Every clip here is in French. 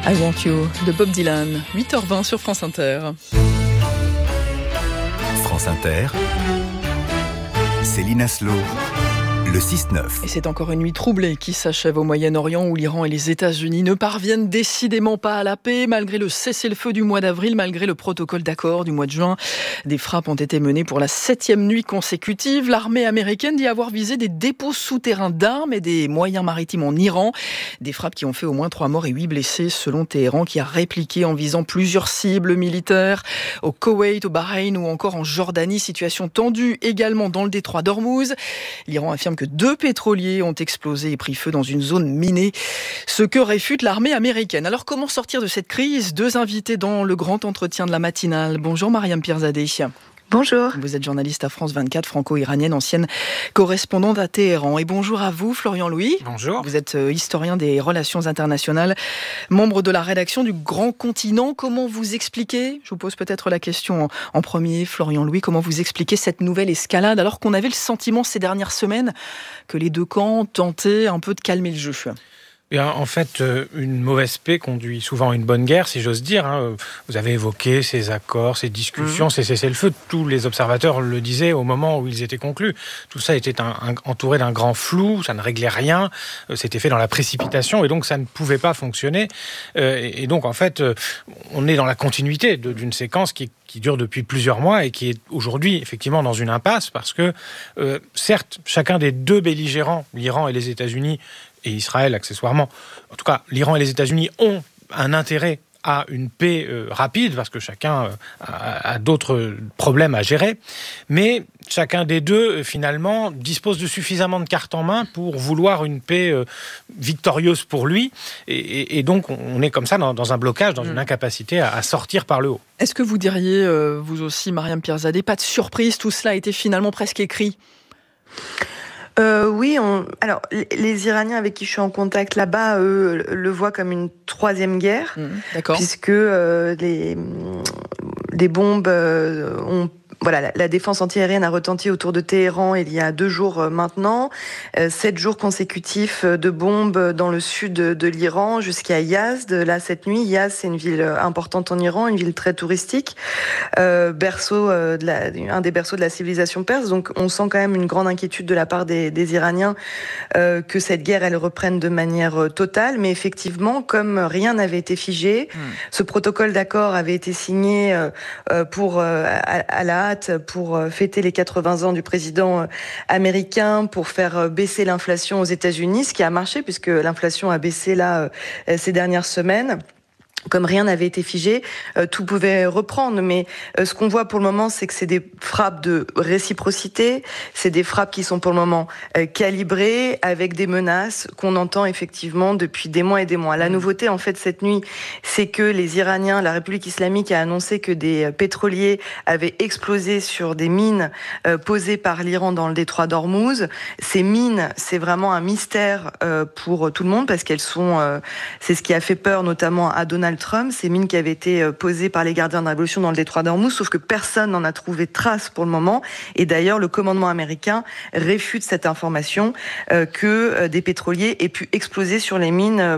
I Want You de Bob Dylan, 8h20 sur France Inter. France Inter, Céline Aslo, le 6-9. Et c'est encore une nuit troublée qui s'achève au Moyen-Orient où l'Iran et les États-Unis ne parviennent décidément pas à la paix, malgré le cessez-le-feu du mois d'avril, malgré le protocole d'accord du mois de juin. Des frappes ont été menées pour la 7e nuit consécutive. L'armée américaine dit avoir visé des dépôts souterrains d'armes et des moyens maritimes en Iran. Des frappes qui ont fait au moins 3 morts et 8 blessés, selon Téhéran, qui a répliqué en visant plusieurs cibles militaires au Koweït, au Bahreïn ou encore en Jordanie. Situation tendue également dans le détroit d'Ormuz. L'Iran affirme que 2 pétroliers ont explosé et pris feu dans une zone minée, ce que réfute l'armée américaine. Alors comment sortir de cette crise ? 2 invités dans le grand entretien de la matinale. Bonjour Mariam Pirzadeh. Bonjour. Vous êtes journaliste à France 24, franco-iranienne, ancienne correspondante à Téhéran. Et bonjour à vous, Florian Louis. Bonjour. Vous êtes historien des relations internationales, membre de la rédaction du Grand Continent. Comment vous expliquez, je vous pose peut-être la question en premier, Florian Louis, comment vous expliquez cette nouvelle escalade alors qu'on avait le sentiment ces dernières semaines que les 2 camps tentaient un peu de calmer le jeu ? Bien, en fait, une mauvaise paix conduit souvent à une bonne guerre, si j'ose dire. Vous avez évoqué ces accords, ces discussions, ces cessez-le-feu. Tous les observateurs le disaient au moment où ils étaient conclus. Tout ça était entouré d'un grand flou, ça ne réglait rien, c'était fait dans la précipitation et donc ça ne pouvait pas fonctionner. Et donc, en fait, on est dans la continuité d'une séquence qui dure depuis plusieurs mois et qui est aujourd'hui effectivement dans une impasse parce que, certes, chacun des 2 belligérants, l'Iran et les États-Unis, et Israël accessoirement, en tout cas l'Iran et les États-Unis ont un intérêt à une paix rapide, parce que chacun a d'autres problèmes à gérer, mais chacun des 2, finalement, dispose de suffisamment de cartes en main pour vouloir une paix victorieuse pour lui, et donc on est comme ça dans un blocage, dans une incapacité à sortir par le haut. Est-ce que vous diriez, vous aussi, Mariam Pirzadeh, pas de surprise, tout cela a été finalement presque écrit ? Oui, alors les Iraniens avec qui je suis en contact là-bas, eux, le voient comme une 3e guerre, d'accord. Puisque les bombes ont... Voilà, la défense antiaérienne a retenti autour de Téhéran il y a 2 jours maintenant. 7 jours consécutifs de bombes dans le sud de l'Iran jusqu'à Yazd. Là, cette nuit, Yazd, c'est une ville importante en Iran, une ville très touristique, un des berceaux de la civilisation perse. Donc, on sent quand même une grande inquiétude de la part des Iraniens que cette guerre, elle reprenne de manière totale. Mais effectivement, comme rien n'avait été figé, ce protocole d'accord avait été signé à la hâte pour fêter les 80 ans du président américain, pour faire baisser l'inflation aux États-Unis, ce qui a marché puisque l'inflation a baissé là ces dernières semaines. Comme rien n'avait été figé, tout pouvait reprendre. Mais ce qu'on voit pour le moment, c'est que c'est des frappes de réciprocité, c'est des frappes qui sont pour le moment calibrées, avec des menaces qu'on entend effectivement depuis des mois et des mois. La nouveauté, en fait, cette nuit, c'est que les Iraniens, la République islamique a annoncé que des pétroliers avaient explosé sur des mines posées par l'Iran dans le détroit d'Ormuz. Ces mines, c'est vraiment un mystère pour tout le monde, parce qu'elles sont... c'est ce qui a fait peur notamment à Donald Trump, ces mines qui avaient été posées par les gardiens de la révolution dans le détroit d'Ormuz, sauf que personne n'en a trouvé trace pour le moment. Et d'ailleurs, le commandement américain réfute cette information que des pétroliers aient pu exploser sur les mines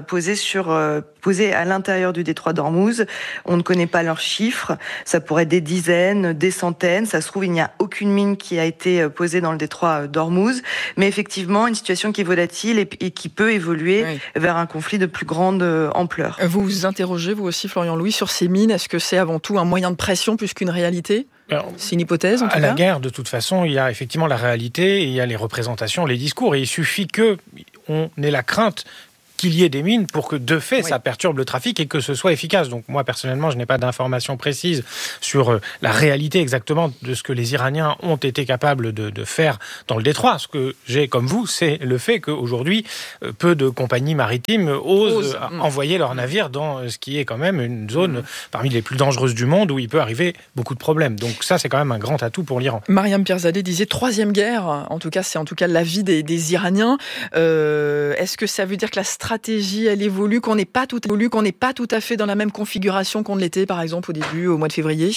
posées à l'intérieur du détroit d'Ormuz. On ne connaît pas leurs chiffres. Ça pourrait être des dizaines, des centaines. Ça se trouve, il n'y a aucune mine qui a été posée dans le détroit d'Ormuz. Mais effectivement, une situation qui est volatile et qui peut évoluer vers un conflit de plus grande ampleur. Vous vous interrogez, vous aussi, Florian Louis, sur ces mines. Est-ce que c'est avant tout un moyen de pression plus qu'une réalité ? C'est une hypothèse, en tout cas. À la guerre, de toute façon, il y a effectivement la réalité, il y a les représentations, les discours. Et il suffit qu'on ait la crainte qu'il y ait des mines pour que, de fait, ça perturbe le trafic et que ce soit efficace. Donc moi, personnellement, je n'ai pas d'informations précises sur la réalité exactement de ce que les Iraniens ont été capables de faire dans le détroit. Ce que j'ai, comme vous, c'est le fait qu'aujourd'hui, peu de compagnies maritimes osent envoyer leurs navires dans ce qui est quand même une zone parmi les plus dangereuses du monde où il peut arriver beaucoup de problèmes. Donc ça, c'est quand même un grand atout pour l'Iran. Mariam Pirzadeh disait 3e guerre. En tout cas, c'est l'avis des Iraniens. Est-ce que ça veut dire que la stratégie, elle évolue, qu'on n'est pas tout à fait dans la même configuration qu'on l'était, par exemple, au mois de février ?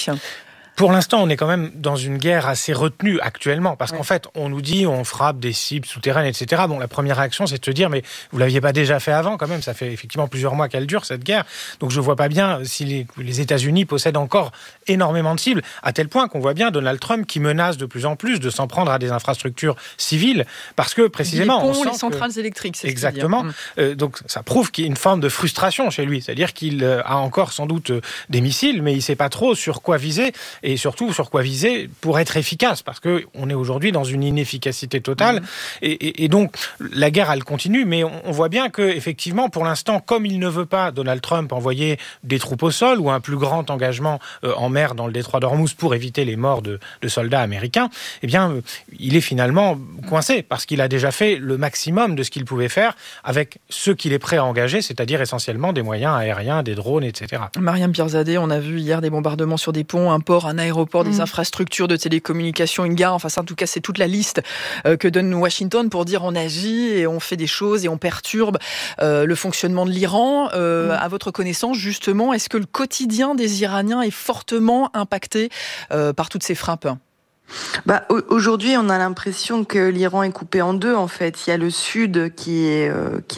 Pour l'instant, on est quand même dans une guerre assez retenue actuellement, parce qu'en fait, on nous dit on frappe des cibles souterraines, etc. Bon, la première réaction, c'est de se dire, mais vous l'aviez pas déjà fait avant quand même, ça fait effectivement plusieurs mois qu'elle dure, cette guerre. Donc je vois pas bien si les États-Unis possèdent encore énormément de cibles, à tel point qu'on voit bien Donald Trump qui menace de plus en plus de s'en prendre à des infrastructures civiles, parce que précisément... Les ponts, les centrales électriques, c'est exactement. Donc ça prouve qu'il y a une forme de frustration chez lui, c'est-à-dire qu'il a encore sans doute des missiles, mais il sait pas trop sur quoi viser, et surtout sur quoi viser pour être efficace, parce qu'on est aujourd'hui dans une inefficacité totale, et donc la guerre elle continue, mais on voit bien que effectivement pour l'instant, comme il ne veut pas, Donald Trump, envoyer des troupes au sol ou un plus grand engagement en mer dans le détroit d'Ormuz pour éviter les morts de soldats américains, eh bien il est finalement coincé, parce qu'il a déjà fait le maximum de ce qu'il pouvait faire avec ce qu'il est prêt à engager, c'est-à-dire essentiellement des moyens aériens, des drones, etc. Mariam Pirzadeh, on a vu hier des bombardements sur des ponts, un port, un aéroport, des infrastructures de télécommunications, une gare, enfin ça, en tout cas c'est toute la liste que donne Washington pour dire on agit et on fait des choses et on perturbe le fonctionnement de l'Iran. À votre connaissance justement, est-ce que le quotidien des Iraniens est fortement impacté par toutes ces frappes ? Aujourd'hui, on a l'impression que l'Iran est coupé en deux. En fait, il y a le sud qui est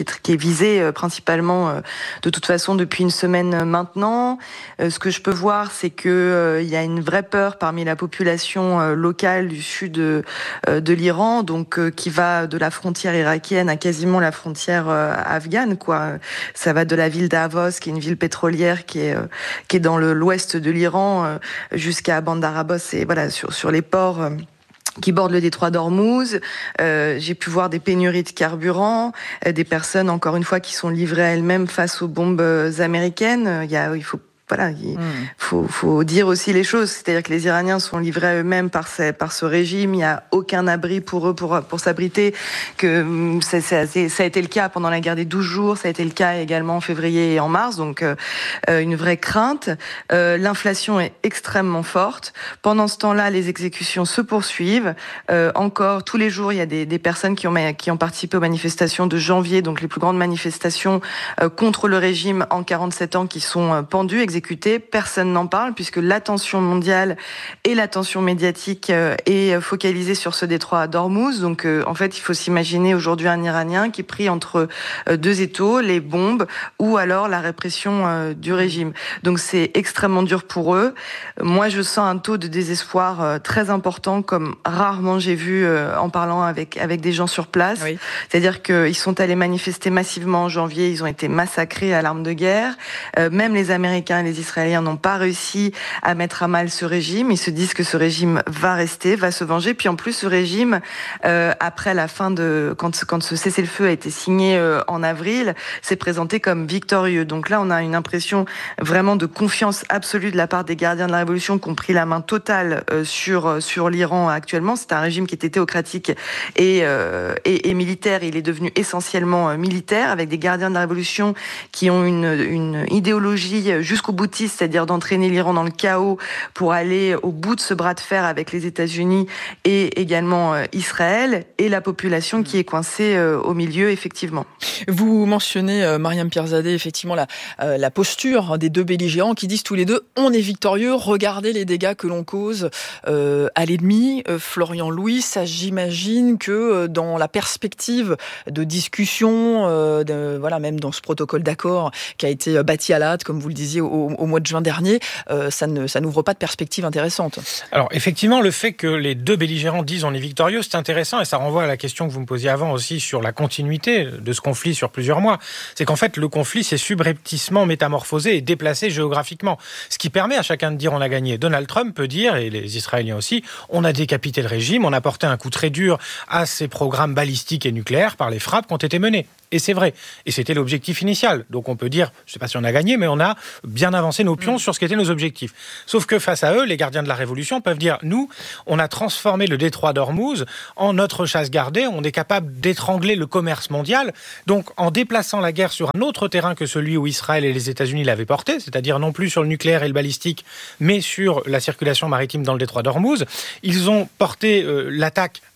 visé principalement de toute façon depuis une semaine maintenant. Ce que je peux voir, c'est que il y a une vraie peur parmi la population locale du sud de l'Iran, donc qui va de la frontière irakienne à quasiment la frontière afghane, quoi. Ça va de la ville d'Avos, qui est une ville pétrolière qui est dans l'ouest de l'Iran, jusqu'à Bandar Abbas, et voilà sur les ports qui bordent le détroit d'Ormuz. J'ai pu voir des pénuries de carburant, des personnes, encore une fois, qui sont livrées à elles-mêmes face aux bombes américaines. Il faut dire aussi les choses, c'est-à-dire que les Iraniens sont livrés à eux-mêmes par ce régime. Il n'y a aucun abri pour eux pour s'abriter. Que ça a été le cas pendant la guerre des 12 jours, ça a été le cas également en février et en mars. Donc une vraie crainte. L'inflation est extrêmement forte. Pendant ce temps-là, les exécutions se poursuivent. Encore tous les jours, il y a des personnes qui ont participé aux manifestations de janvier, donc les plus grandes manifestations contre le régime en 47 ans, qui sont pendues, exécutés. Personne n'en parle, puisque l'attention mondiale et l'attention médiatique est focalisée sur ce détroit d'Ormuz. Donc en fait, il faut s'imaginer aujourd'hui un Iranien qui est pris entre deux étaux, les bombes ou alors la répression du régime. Donc c'est extrêmement dur pour eux. Moi, je sens un taux de désespoir très important, comme rarement j'ai vu en parlant avec des gens sur place. Oui. C'est-à-dire qu'ils sont allés manifester massivement en janvier, ils ont été massacrés à l'arme de guerre. Même les Américains et les Israéliens n'ont pas réussi à mettre à mal ce régime. Ils se disent que ce régime va rester, va se venger. Puis en plus, ce régime, après la fin quand ce cessez-le-feu a été signé en avril, s'est présenté comme victorieux. Donc là, on a une impression vraiment de confiance absolue de la part des gardiens de la révolution, qui ont pris la main totale sur l'Iran actuellement. C'est un régime qui était théocratique et militaire. Il est devenu essentiellement militaire, avec des gardiens de la révolution qui ont une idéologie jusqu'au boutiste, c'est-à-dire d'entraîner l'Iran dans le chaos pour aller au bout de ce bras de fer avec les États-Unis et également Israël, et la population qui est coincée au milieu, effectivement. Vous mentionnez, Mariam Pirzadeh, effectivement la posture des deux belligérants qui disent tous les deux « on est victorieux, regardez les dégâts que l'on cause à l'ennemi ». Florian Louis, ça, j'imagine que dans la perspective de discussion, même dans ce protocole d'accord qui a été bâti à la hâte, comme vous le disiez, au mois de juin dernier, ça n'ouvre pas de perspective intéressante. Alors effectivement, le fait que les deux belligérants disent on est victorieux, c'est intéressant, et ça renvoie à la question que vous me posiez avant aussi sur la continuité de ce conflit sur plusieurs mois. C'est qu'en fait, le conflit s'est subrepticement métamorphosé et déplacé géographiquement, ce qui permet à chacun de dire on a gagné. Donald Trump peut dire, et les Israéliens aussi, on a décapité le régime, on a porté un coup très dur à ces programmes balistiques et nucléaires par les frappes qui ont été menées. Et c'est vrai. Et c'était l'objectif initial. Donc on peut dire, je ne sais pas si on a gagné, mais on a bien avancé nos pions sur ce qu'étaient nos objectifs. Sauf que face à eux, les gardiens de la Révolution peuvent dire, nous, on a transformé le détroit d'Ormuz en notre chasse gardée, on est capable d'étrangler le commerce mondial. Donc en déplaçant la guerre sur un autre terrain que celui où Israël et les États-Unis l'avaient porté, c'est-à-dire non plus sur le nucléaire et le balistique, mais sur la circulation maritime dans le détroit d'Ormuz, ils ont porté l'attaque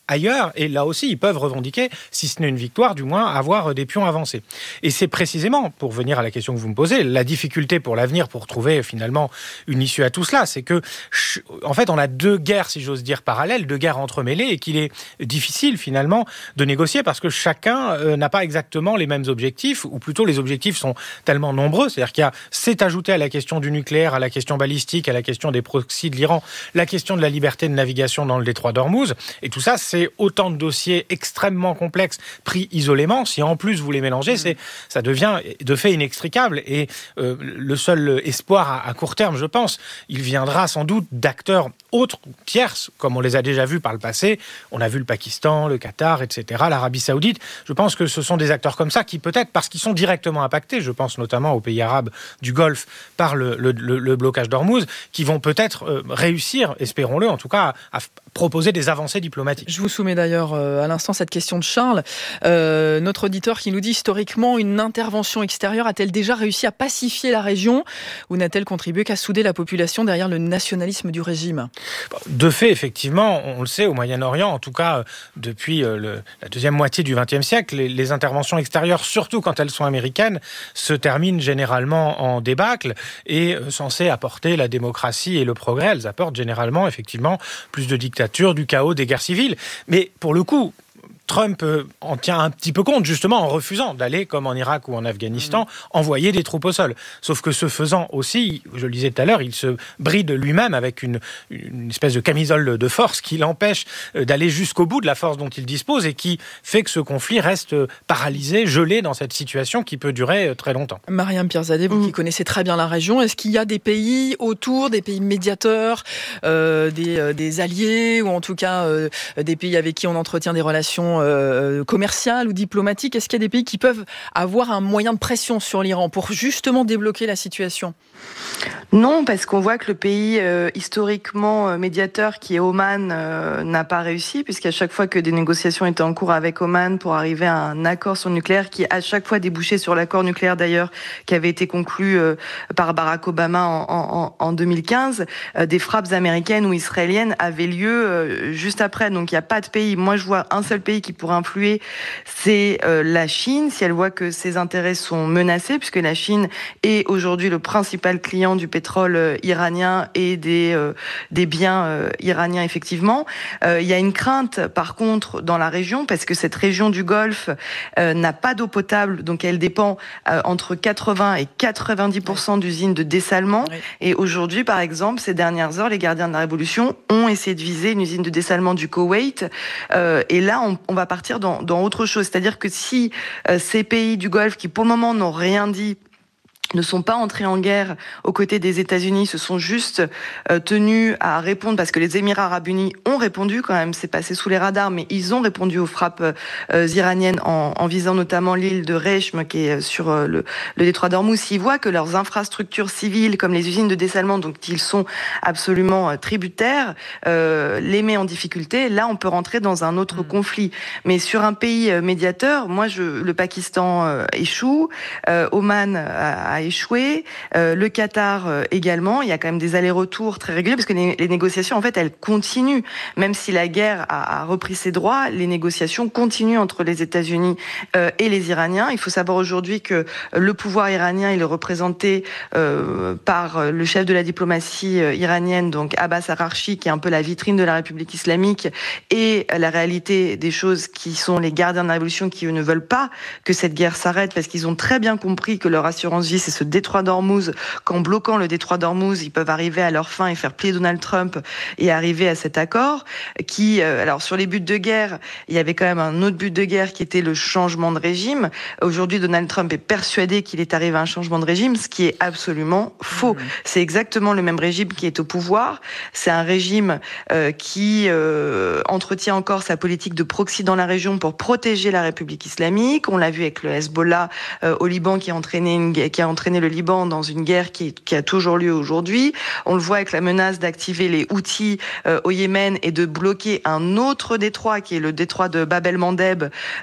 ailleurs, et là aussi, ils peuvent revendiquer, si ce n'est une victoire, du moins avoir des pions avancés. Et c'est précisément, pour venir à la question que vous me posez, la difficulté pour l'avenir, pour trouver finalement une issue à tout cela, c'est que, en fait, on a deux guerres, si j'ose dire, parallèles, deux guerres entremêlées, et qu'il est difficile finalement de négocier parce que chacun n'a pas exactement les mêmes objectifs, ou plutôt les objectifs sont tellement nombreux, c'est-à-dire qu'il y a, c'est ajouté à la question du nucléaire, à la question balistique, à la question des proxys de l'Iran, la question de la liberté de navigation dans le détroit d'Ormuz, et tout ça, c'est autant de dossiers extrêmement complexes pris isolément. Si en plus vous les mélangez, ça devient de fait inextricable. Et le seul espoir à court terme, je pense, il viendra sans doute d'acteurs autres, tierces, comme on les a déjà vus par le passé. On a vu le Pakistan, le Qatar, etc., l'Arabie Saoudite. Je pense que ce sont des acteurs comme ça qui, peut-être, parce qu'ils sont directement impactés, je pense notamment aux pays arabes du Golfe par le blocage d'Ormuz, qui vont peut-être réussir, espérons-le en tout cas, à proposer des avancées diplomatiques. Je vous soumets d'ailleurs à l'instant cette question de Charles, notre auditeur qui nous dit historiquement, une intervention extérieure a-t-elle déjà réussi à pacifier la région ou n'a-t-elle contribué qu'à souder la population derrière le nationalisme du régime ? De fait, effectivement, on le sait, au Moyen-Orient, en tout cas depuis la deuxième moitié du XXe siècle, les interventions extérieures, surtout quand elles sont américaines, se terminent généralement en débâcle et censées apporter la démocratie et le progrès. Elles apportent généralement, effectivement, plus de dictature, du chaos, des guerres civiles. Mais pour le coup, Trump en tient un petit peu compte, justement, en refusant d'aller, comme en Irak ou en Afghanistan, envoyer des troupes au sol. Sauf que ce faisant aussi, je le disais tout à l'heure, il se bride lui-même avec une espèce de camisole de force qui l'empêche d'aller jusqu'au bout de la force dont il dispose et qui fait que ce conflit reste paralysé, gelé dans cette situation qui peut durer très longtemps. Mariam Pirzadeh, vous qui connaissez très bien la région, est-ce qu'il y a des pays autour, des pays médiateurs, des alliés ou en tout cas des pays avec qui on entretient des relations commerciales ou diplomatiques? Est-ce qu'il y a des pays qui peuvent avoir un moyen de pression sur l'Iran pour justement débloquer la situation? Non, parce qu'on voit que le pays historiquement médiateur qui est Oman n'a pas réussi, puisqu'à chaque fois que des négociations étaient en cours avec Oman pour arriver à un accord sur le nucléaire, qui à chaque fois débouchait sur l'accord nucléaire d'ailleurs qui avait été conclu par Barack Obama en 2015, des frappes américaines ou israéliennes avaient lieu juste après. Donc il n'y a pas de pays. Moi je vois un seul pays qui pourrait influer, c'est la Chine, si elle voit que ses intérêts sont menacés, puisque la Chine est aujourd'hui le principal client du pétrole iranien et des biens iraniens, effectivement. Il y a une crainte, par contre, dans la région, parce que cette région du Golfe n'a pas d'eau potable, donc elle dépend entre 80 et 90% d'usines de dessalement. Oui. Et aujourd'hui, par exemple, ces dernières heures, les gardiens de la Révolution ont essayé de viser une usine de dessalement du Koweït. Et là, on va partir dans autre chose. C'est-à-dire que si ces pays du Golfe, qui pour le moment n'ont rien dit, ne sont pas entrés en guerre aux côtés des États-Unis, se sont juste tenus à répondre, parce que les Émirats arabes unis ont répondu quand même, c'est passé sous les radars, mais ils ont répondu aux frappes iraniennes en visant notamment l'île de Reichm qui est sur le détroit d'Ormuz. Ils voient que leurs infrastructures civiles, comme les usines de dessalement, dont ils sont absolument tributaires, les met en difficulté. Là, on peut rentrer dans un autre conflit. Mais sur un pays médiateur, le Pakistan échoue, Oman a échoué, le Qatar également. Il y a quand même des allers-retours très réguliers parce que les négociations, en fait, elles continuent. Même si la guerre a repris ses droits, les négociations continuent entre les États-Unis et les Iraniens. Il faut savoir aujourd'hui que le pouvoir iranien, il est représenté par le chef de la diplomatie iranienne, donc Abbas Araghchi, qui est un peu la vitrine de la République islamique, et la réalité des choses qui sont les gardiens de la révolution, qui eux ne veulent pas que cette guerre s'arrête parce qu'ils ont très bien compris que leur assurance vie, c'est ce détroit d'Ormuz, qu'en bloquant le détroit d'Ormuz, ils peuvent arriver à leur fin et faire plier Donald Trump et arriver à cet accord qui, alors sur les buts de guerre, il y avait quand même un autre but de guerre qui était le changement de régime. Aujourd'hui, Donald Trump est persuadé qu'il est arrivé à un changement de régime, ce qui est absolument faux. C'est exactement le même régime qui est au pouvoir. C'est un régime qui entretient encore sa politique de proxy dans la région pour protéger la République islamique. On l'a vu avec le Hezbollah au Liban qui a entraîné entraîné le Liban dans une guerre qui a toujours lieu aujourd'hui. On le voit avec la menace d'activer les Houthis au Yémen et de bloquer un autre détroit qui est le détroit de Bab el-Mandeb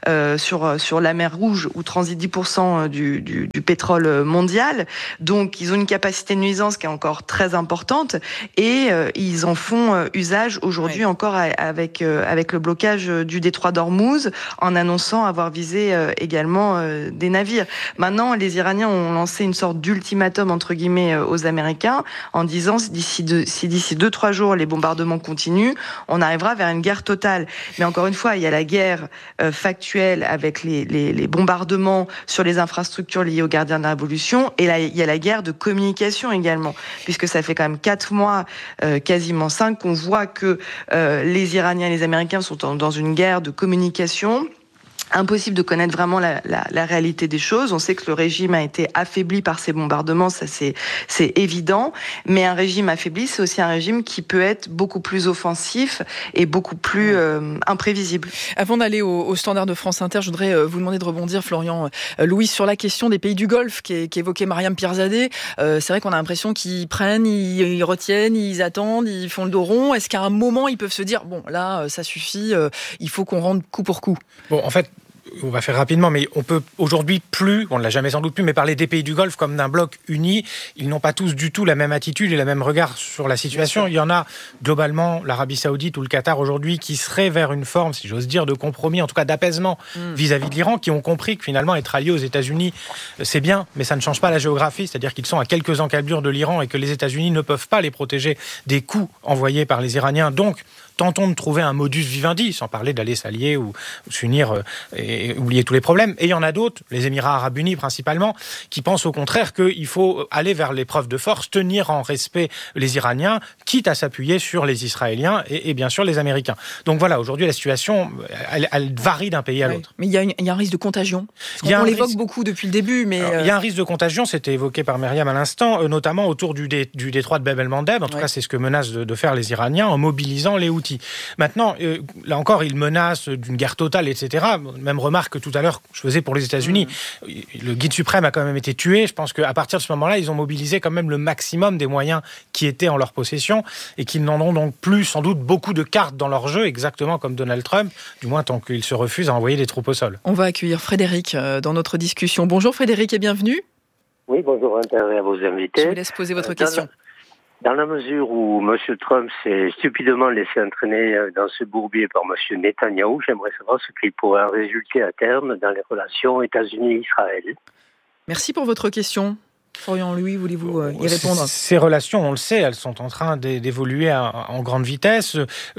sur la mer Rouge où transite 10% du pétrole mondial. Donc ils ont une capacité de nuisance qui est encore très importante et ils en font usage aujourd'hui encore avec le blocage du détroit d'Ormuz en annonçant avoir visé également des navires. Maintenant, les Iraniens ont lancé une sorte d'ultimatum entre guillemets aux Américains en disant si d'ici 2-3 jours les bombardements continuent, on arrivera vers une guerre totale. Mais encore une fois, il y a la guerre factuelle avec les bombardements sur les infrastructures liées aux gardiens de la Révolution et là, il y a la guerre de communication également, puisque ça fait quand même 4 mois, quasiment 5, qu'on voit que les Iraniens et les Américains sont dans une guerre de communication. Impossible de connaître vraiment la réalité des choses. On sait que le régime a été affaibli par ces bombardements, ça c'est évident. Mais un régime affaibli, c'est aussi un régime qui peut être beaucoup plus offensif et beaucoup plus imprévisible. Avant d'aller au standard de France Inter, je voudrais vous demander de rebondir, Florian Louis, sur la question des pays du Golfe qu'évoquait Mariam Pirzadeh. C'est vrai qu'on a l'impression qu'ils prennent, ils retiennent, ils attendent, ils font le dos rond. Est-ce qu'à un moment, ils peuvent se dire, bon, là, ça suffit, il faut qu'on rende coup pour coup? Bon, en fait, on va faire rapidement, mais on peut aujourd'hui plus, on ne l'a jamais sans doute plus, mais parler des pays du Golfe comme d'un bloc uni. Ils n'ont pas tous du tout la même attitude et le même regard sur la situation. Il y en a globalement, l'Arabie Saoudite ou le Qatar aujourd'hui, qui seraient vers une forme, si j'ose dire, de compromis, en tout cas d'apaisement vis-à-vis de l'Iran, qui ont compris que finalement être alliés aux États-Unis, c'est bien, mais ça ne change pas la géographie, c'est-à-dire qu'ils sont à quelques encablures de l'Iran et que les États-Unis ne peuvent pas les protéger des coups envoyés par les Iraniens. Donc, tentons de trouver un modus vivendi, sans parler d'aller s'allier ou s'unir et oublier tous les problèmes. Et il y en a d'autres, les Émirats Arabes Unis principalement, qui pensent au contraire qu'il faut aller vers l'épreuve de force, tenir en respect les Iraniens, quitte à s'appuyer sur les Israéliens et bien sûr les Américains. Donc voilà, aujourd'hui la situation, elle varie d'un pays à l'autre. Mais il y a un risque de contagion. On l'évoque beaucoup depuis le début. Mais il y a un risque de contagion, c'était évoqué par Myriam à l'instant, notamment autour du détroit de Bab el-Mandeb. En tout cas, c'est ce que menacent de faire les Iraniens en mobilisant les Houthis. Maintenant, là encore, ils menacent d'une guerre totale, etc. Même remarque que tout à l'heure, je faisais pour les États-Unis. Le guide suprême a quand même été tué. Je pense qu'à partir de ce moment-là, ils ont mobilisé quand même le maximum des moyens qui étaient en leur possession et qu'ils n'en ont donc plus, sans doute, beaucoup de cartes dans leur jeu, exactement comme Donald Trump, du moins tant qu'il se refuse à envoyer des troupes au sol. On va accueillir Frédéric dans notre discussion. Bonjour Frédéric et bienvenue. Oui, bonjour à vos invités. Je vous laisse poser votre question. Dans la mesure où M. Trump s'est stupidement laissé entraîner dans ce bourbier par M. Netanyahou, j'aimerais savoir ce qu'il pourrait en résulter à terme dans les relations États-Unis-Israël. Merci pour votre question. Florian Louis, voulez-vous y répondre ? Ces relations, on le sait, elles sont en train d'évoluer en grande vitesse.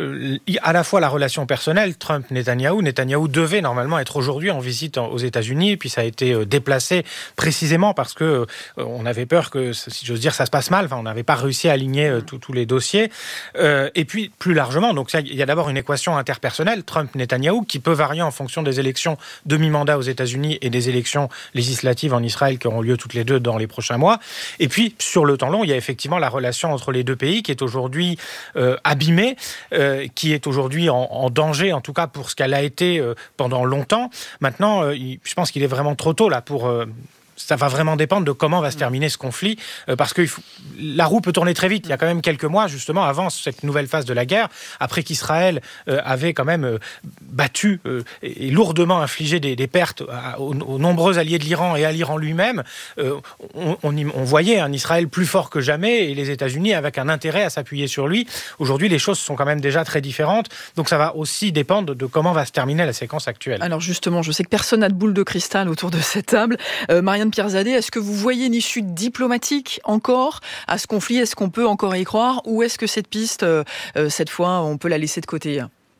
À la fois la relation personnelle, Trump-Netanyahou. Netanyahou devait normalement être aujourd'hui en visite aux États-Unis, puis ça a été déplacé précisément parce que on avait peur que, si j'ose dire, ça se passe mal. Enfin, on n'avait pas réussi à aligner tous les dossiers. Et puis, plus largement, donc il y a d'abord une équation interpersonnelle, Trump-Netanyahou, qui peut varier en fonction des élections demi-mandat aux États-Unis et des élections législatives en Israël qui auront lieu toutes les deux dans les prochains mois. Et puis, sur le temps long, il y a effectivement la relation entre les deux pays qui est aujourd'hui abîmée, qui est aujourd'hui en danger, en tout cas pour ce qu'elle a été pendant longtemps. Maintenant, je pense qu'il est vraiment trop tôt là pour... ça va vraiment dépendre de comment va se terminer ce conflit, parce que la roue peut tourner très vite. Il y a quand même quelques mois, justement, avant cette nouvelle phase de la guerre, après qu'Israël avait quand même battu et lourdement infligé des pertes aux nombreux alliés de l'Iran et à l'Iran lui-même, on voyait un Israël plus fort que jamais et les États-Unis avec un intérêt à s'appuyer sur lui. Aujourd'hui, les choses sont quand même déjà très différentes, donc ça va aussi dépendre de comment va se terminer la séquence actuelle. Alors justement, je sais que personne n'a de boule de cristal autour de cette table. Mariam Pirzadeh, est-ce que vous voyez une issue diplomatique encore à ce conflit ? Est-ce qu'on peut encore y croire ? Ou est-ce que cette piste, cette fois, on peut la laisser de côté ?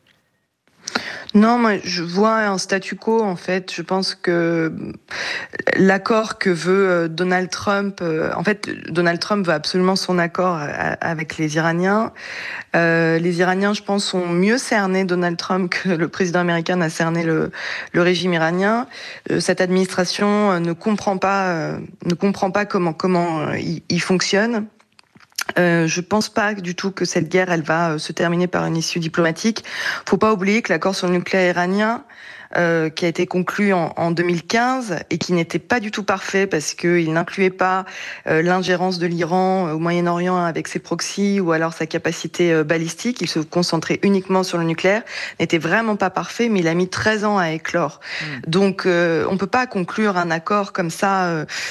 Non, moi, je vois un statu quo, en fait. Je pense que l'accord que veut Donald Trump... en fait, Donald Trump veut absolument son accord avec les Iraniens. Les Iraniens, je pense, ont mieux cerné Donald Trump que le président américain n'a cerné le régime iranien. Cette administration ne comprend pas comment il fonctionne. Je pense pas du tout que cette guerre, elle va se terminer par une issue diplomatique. Faut pas oublier que l'accord sur le nucléaire iranien, qui a été conclu en 2015 et qui n'était pas du tout parfait parce qu'il n'incluait pas l'ingérence de l'Iran au Moyen-Orient avec ses proxys ou alors sa capacité balistique. Il se concentrait uniquement sur le nucléaire. N'était vraiment pas parfait, mais il a mis 13 ans à éclore. Donc, on peut pas conclure un accord comme ça